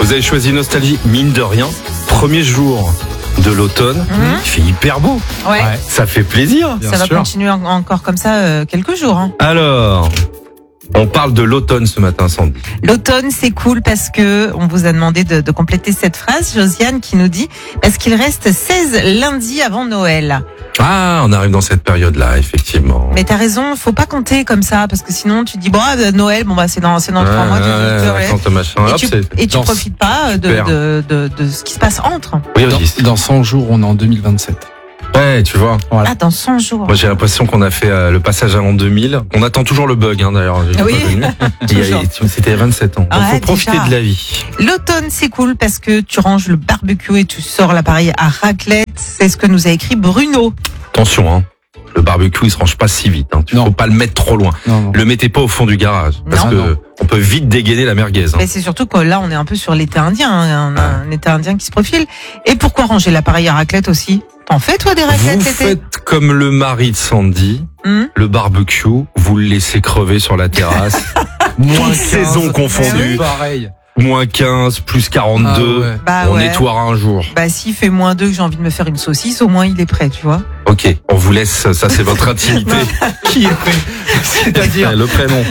Vous avez choisi Nostalgie, mine de rien. Premier jour de l'automne, il fait hyper beau. Ouais. Ça fait plaisir. Ça va continuer encore comme ça quelques jours. Hein. Alors, on parle de l'automne ce matin, Sandy. L'automne, c'est cool parce que on vous a demandé de compléter cette phrase. Josiane qui nous dit parce qu'il reste 16 lundis avant Noël. Ah, on arrive dans cette période-là, effectivement. Mais t'as raison, faut pas compter comme ça parce que sinon tu dis bon Noël, bon bah c'est dans 3 mois. Et tu profites pas de ce qui se passe entre. Oui, dans 100 jours, on est en 2027. Ouais, tu vois. Voilà. Ah, dans 100 jours. Moi, j'ai l'impression qu'on a fait le passage à l'an 2000. On attend toujours le bug, d'ailleurs. Oui. C'était 27 ans. Donc, faut profiter de la vie. L'automne, c'est cool parce que tu ranges le barbecue et tu sors l'appareil à raclette. C'est ce que nous a écrit Bruno. Attention, le barbecue, il se range pas si vite. Faut pas le mettre trop loin. Non. Le mettez pas au fond du garage. Parce que on peut vite dégainer la merguez. Mais c'est surtout que là, on est un peu sur l'été indien. On a un été indien qui se profile. Et pourquoi ranger l'appareil à raclette aussi? T'en fais, toi, des raclettes Vous l'été? faites comme le mari de Sandy, le barbecue, vous le laissez crever sur la terrasse. Moins saison confondue. Pareil. Moins 15, plus 42. On nettoiera un jour. Bah, s'il fait moins 2 que j'ai envie de me faire une saucisse, au moins il est prêt, tu vois. Ok, on vous laisse, ça c'est votre intimité. Qui est prêt? C'est-à-dire le prénom.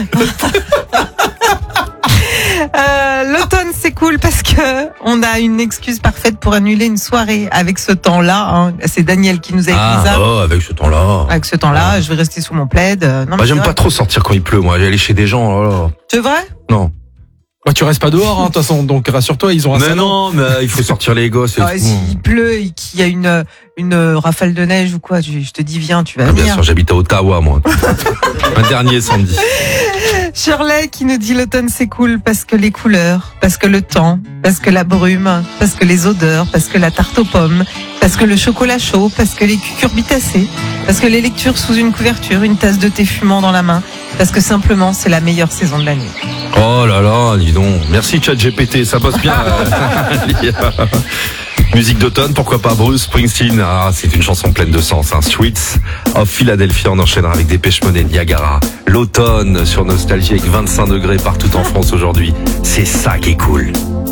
L'automne c'est cool parce que on a une excuse parfaite pour annuler une soirée avec ce temps-là. C'est Daniel qui nous a écrit ça. Avec ce temps-là. Avec ce temps-là, je vais rester sous mon plaid. Non, j'aime pas trop sortir quand il pleut, moi. Aller chez des gens. C'est vrai? Non. Ouais, tu restes pas dehors, de toute façon. Donc rassure-toi, ils ont un salon. Non, mais il faut sortir les gosses. S'il pleut et qu'il y a une rafale de neige ou quoi, je te dis viens, tu vas venir. Bien sûr, j'habite à Ottawa, moi. Un dernier samedi. Shirley qui nous dit l'automne c'est cool parce que les couleurs, parce que le temps, parce que la brume, parce que les odeurs, parce que la tarte aux pommes, parce que le chocolat chaud, parce que les cucurbitacées, parce que les lectures sous une couverture, une tasse de thé fumant dans la main, parce que simplement c'est la meilleure saison de l'année. Oh là là, dis donc. Merci ChatGPT, ça bosse bien. Musique d'automne, pourquoi pas Bruce Springsteen. C'est une chanson pleine de sens. Streets of Philadelphia, on enchaînera avec Dépêche Mode et Niagara. L'automne sur Nostalgie avec 25 degrés partout en France aujourd'hui. C'est ça qui est cool.